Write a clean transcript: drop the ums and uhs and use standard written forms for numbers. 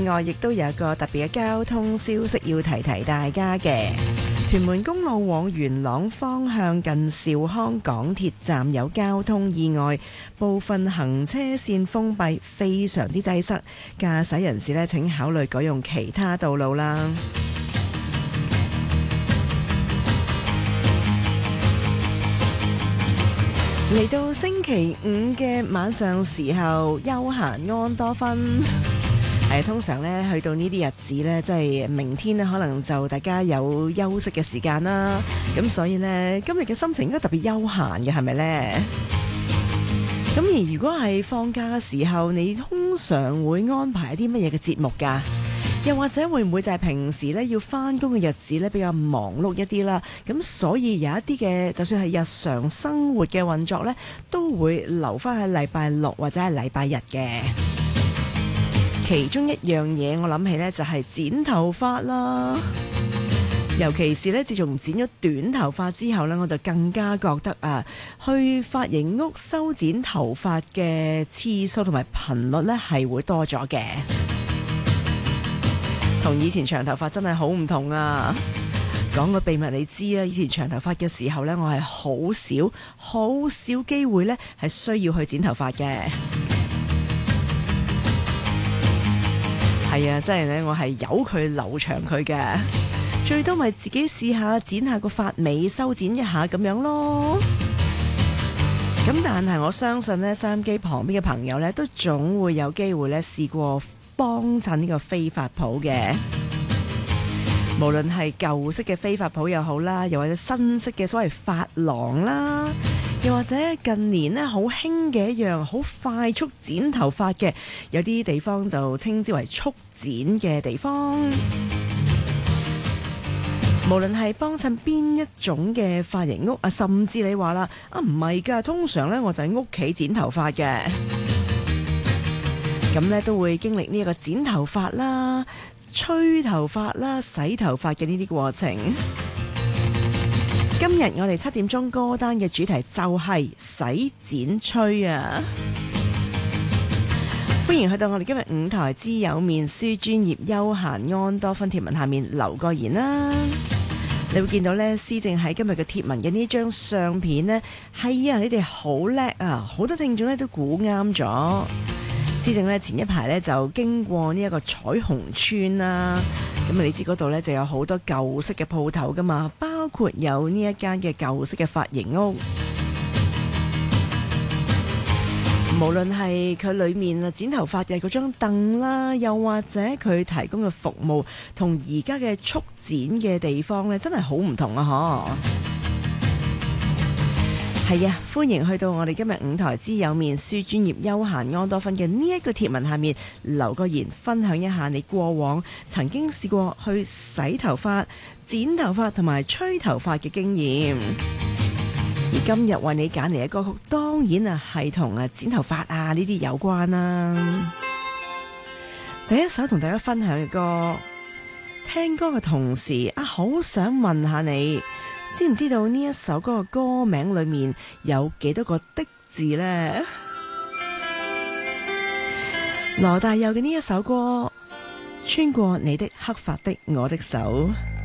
外，亦都有一個特別嘅交通消息要提提大家嘅。屯門公路往元朗方向近兆康港鐵站有交通意外，部分行車線封閉，非常之擠塞。駕駛人士呢，請考慮改用其他道路啦。嚟到星期五嘅晚上時候，休閒安多芬。通常咧去到呢啲日子咧，即係明天咧，可能就大家有休息嘅時間啦。咁所以咧，今日嘅心情應該特別休閒嘅，係咪咧？咁而如果係放假嘅時候，你通常會安排一啲乜嘢嘅節目㗎？又或者會唔會就係平時咧要返工嘅日子咧比較忙碌一啲啦？咁所以有一啲嘅，就算係日常生活嘅運作咧，都會留返喺禮拜六或者係禮拜日嘅。其中一樣嘢我諗起呢，就係剪頭髮啦，尤其是呢，自從剪咗短頭髮之後呢，我就更加覺得去髮型屋修剪頭髮嘅次數同埋頻率呢係會多咗嘅，同以前長頭髮真係好唔同啊！講個秘密你知啊，以前長頭髮嘅時候呢，我係好少機會呢係需要去剪頭髮嘅。係啊，真係咧，我係由佢留長佢嘅，最多咪自己試下剪下個髮尾，修剪一下咁樣咯。咁但係我相信呢，收音機旁邊嘅朋友呢，都總會有機會呢試過幫襯呢個飛髮鋪嘅。無論係舊式嘅飛髮鋪又好啦，又或者新式嘅所謂髮廊啦，又或者近年呢好興嘅一樣好快速剪頭髮嘅，有啲地方就稱之為速剪嘅地方。無論係幫襯邊一種嘅髮型屋甚至你話啦，唔係㗎，通常呢我就喺屋企剪頭髮嘅，咁呢都會經歷呢一個剪頭髮啦、吹頭髮啦、洗頭髮嘅呢啲過程。今日我哋7點鐘歌單嘅主題就係洗剪吹啊！歡迎去到我哋今日5台之有面書專業休閒安多芬貼文下面留個言啦。你會見到呢，施正喺今日嘅貼文嘅呢張相片呢，係啊，你哋好叻啊！好多聽眾呢都估啱咗。施正呢前一排呢就經過呢一個彩虹村啦，咁你知嗰度呢就有好多舊式嘅鋪頭噶嘛，包括有呢一間嘅舊式嘅髮型屋。無論係佢裏面剪頭髮嘅嗰張凳啦，又或者佢提供嘅服務同而家嘅速剪嘅地方呢，真係好唔同啊！係啊，歡迎去到我哋今日5台之有面書專業休閒安多芬嘅呢一個貼文下面留個言，分享一下你過往曾經試過去洗頭髮、剪頭髮同埋吹頭髮嘅經驗。而今日為你揀嚟嘅歌曲，當然係同剪頭髮呢啲有關啦。第一首同大家分享嘅歌，聽歌嘅同時好想問下你，知唔知道呢一首歌嘅歌名裏面有幾多個的字呢？羅大佑嘅呢一首歌，穿過你的黑髮的我的手。